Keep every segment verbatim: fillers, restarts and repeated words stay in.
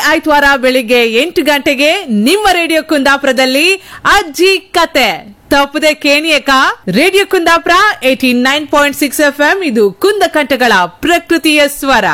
ಆಯ್ತವಾರ ಬೆಳಿಗ್ಗೆ ಎಂಟು ಗಂಟೆಗೆ ನಿಮ್ಮ ರೇಡಿಯೋ ಕುಂದಾಪುರದಲ್ಲಿ ಅಜ್ಜಿ ಕತೆ ತಪ್ಪದೆ ಕೇಣಿಯಕ. Radio Kundapura eighty nine point six F M ಇದು ಕುಂದ ಕಂಠಗಳ ಪ್ರಕೃತಿಯ ಸ್ವರ.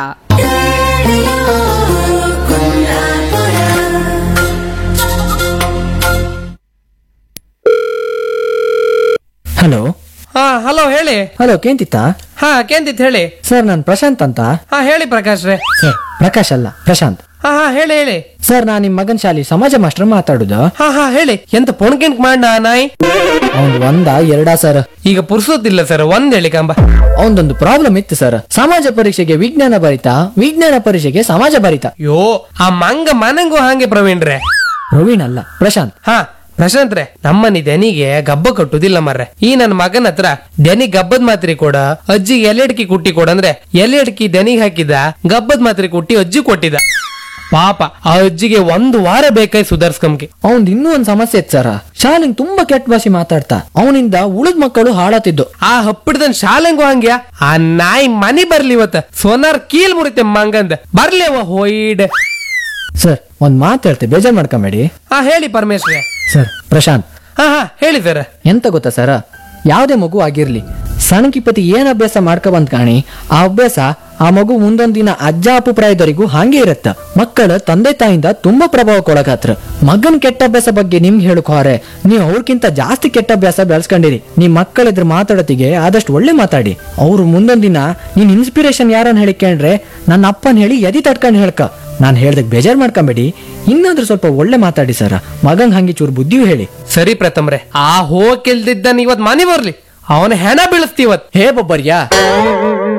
ಹಲೋ. ಹಾ ಹಲೋ ಹೇಳಿ. ಹಲೋ ಕೇಂತಿತ್ತ? ಹಾ ಕೇಂತಿತ್ ಹೇಳಿ. ಸರ್ ನಾನು ಪ್ರಶಾಂತ್ ಅಂತ. ಹಾ ಹೇಳಿ ಪ್ರಕಾಶ್ ರೇ. ಸರ್ ಪ್ರಕಾಶ್ ಅಲ್ಲ ಪ್ರಶಾಂತ್. ಹಾ ಹಾ ಹೇಳಿ ಹೇಳಿ. ಸರ್ ನಾನು ನಿಮ್ ಮಗನ್ ಶಾಲಿ ಸಮಾಜ ಮಾಸ್ಟರ್ ಮಾತಾಡುದು. ಹಾ ಹಾ ಹೇಳಿ. ಎಂತ ಪೊಣ್ಕೆಂಟ್ ಮಾಡ ನಾಯ್? ಅವ್ನ್ ಒಂದ ಎರಡಾ ಸರ್? ಈಗ ಪುರ್ಸೋತಿಲ್ಲ ಸರ್, ಒಂದ್ ಹೇಳಿ ಕಂಬ. ಅವನದೊಂದು ಪ್ರಾಬ್ಲಮ್ ಇತ್ತು ಸರ್. ಸಮಾಜ ಪರೀಕ್ಷೆಗೆ ವಿಜ್ಞಾನ ಬರಿತ, ವಿಜ್ಞಾನ ಪರೀಕ್ಷೆಗೆ ಸಮಾಜ ಬರಿತ. ಯೋ ಆ ಮಂಗ ಮನಂಗೂ ಹಾಗೆ ಪ್ರವೀಣ್ ರೇ. ಪ್ರವೀಣ್ ಅಲ್ಲ ಪ್ರಶಾಂತ್. ಹಾ ಪ್ರಶಾಂತ್ ರೇ, ನಮ್ಮನಿ ದನಿಗೆ ಗಬ್ಬ ಕಟ್ಟುದಿಲ್ಲ ಮರ್ರೆ. ಈ ನನ್ನ ಮಗನ ಹತ್ರ ದನಿ ಗಬ್ಬದ್ ಮಾತ್ರೆ ಕೊಡ, ಅಜ್ಜಿಗೆ ಎಲೆಡ್ಕಿ ಕುಟ್ಟಿ ಕೊಡಂದ್ರೆ ಎಲೆಡ್ಕಿ ದನಿಗೆ ಹಾಕಿದ ಗಬ್ಬದ್ ಮಾತ್ರೆ ಕುಟ್ಟಿ ಅಜ್ಜಿ ಕೊಟ್ಟಿದ. ಪಾಪ ಆ ಅಜ್ಜಿಗೆ ಒಂದು ವಾರ ಬೇಕಾಯ್ ಸುಧಾರ್ಸ್ಕಂಗೆ. ಅವನ್ ಇನ್ನೂ ಒಂದ್ ಸಮಸ್ಯೆ ಇತ್ತು ಸರ್. ಶಾಲೆಂಗ್ ತುಂಬಾ ಕೆಟ್ಟ ಭಾಷೆ ಮಾತಾಡ್ತಾ ಅವನಿಂದ ಉಳಿದ ಮಕ್ಕಳು ಹಾಳಾತಿದ್ದು. ಆ ಹಪ್ಪಿಡ್ದನ್ ಶಾಲೆಂಗು ಹಂಗ್ಯಾ? ಆ ನಾಯಿ ಮನಿ ಬರ್ಲಿ ಇವತ್ತ ಸೋನಾರ್ ಕೀಲ್ ಮುರಿತೆ ಮಂಗಂದ ಬರ್ಲೇವ ಹೋಯ್ಡ್. ಸರ್ ಒಂದ್ ಮಾತು ಹೇಳ್ತೆ, ಬೇಜಾರ್ ಮಾಡ್ಕೊಂಬೇಡಿ. ಹಾ ಹೇಳಿ ಪರಮೇಶ್ವರ. ಸರ್ ಪ್ರಶಾಂತ್. ಹಾ ಹಾ ಹೇಳಿ ಸರ್. ಎಂತ ಗೊತ್ತಾ ಸರ, ಯಾವ್ದೇ ಮಗು ಆಗಿರ್ಲಿ ಸಣ್ಣಕಿಪತಿ ಏನ್ ಅಭ್ಯಾಸ ಮಾಡ್ಕೊ ಬಂದ್ ಕಾಣಿ, ಆ ಅಭ್ಯಾಸ ಆ ಮಗು ಮುಂದೊಂದ್ ದಿನ ಅಜ್ಜ ಅಪ್ಪು ಪ್ರಾಯದವರೆಗೂ ಹಾಗೆ ಇರತ್ತ. ಮಕ್ಕಳ ತಂದೆ ತಾಯಿಂದ ತುಂಬಾ ಪ್ರಭಾವಕ್ಕೊಳಗಾತ್ರ. ಮಗನ್ ಕೆಟ್ಟ ಅಭ್ಯಾಸ ಬಗ್ಗೆ ನಿಮ್ಗೆ ಹೇಳಕೋರೆ, ನೀವು ಅವ್ರಕ್ಕಿಂತ ಜಾಸ್ತಿ ಕೆಟ್ಟ ಅಭ್ಯಾಸ ಬೆಳೆಸ್ಕೊಂಡಿರಿ. ನಿಮ್ ಮಕ್ಕಳಿದ್ರ ಮಾತಾಡೋತಿಗೆ ಆದಷ್ಟು ಒಳ್ಳೆ ಮಾತಾಡಿ. ಅವ್ರು ಮುಂದೊಂದ್ ದಿನ ನೀನ್ ಇನ್ಸ್ಪಿರೇಷನ್ ಯಾರನ್ನ ಹೇಳಿಕೊಂಡ್ರೆ ನನ್ನ ಅಪ್ಪನ್ ಹೇಳಿ ಎದಿ ತಡ್ಕೊಂಡ್ ಹೇಳ್ಕ. ನಾನ್ ಹೇಳ್ದಕ್ ಬೇಜಾರ್ ಮಾಡ್ಕೊಂಬೇಡಿ, ಇನ್ನಾದ್ರೂ ಸ್ವಲ್ಪ ಒಳ್ಳೆ ಮಾತಾಡಿ ಸರ. ಮಗಂಗ್ ಹಂಗಿ ಚೂರು ಬುದ್ಧಿಯೂ ಹೇಳಿ. ಸರಿ ಪ್ರಥಮ್ರೆ, ಆ ಹೋಗಿಲ್ದಿದ್ದನ್ ಇವತ್ ಮನೆ ಬರ್ಲಿ, ಅವನ ಹೆಣ ಬೀಳಿಸ್ತೀವತ್. ಹೇ ಬೊಬ್ಬರ್ಯಾ.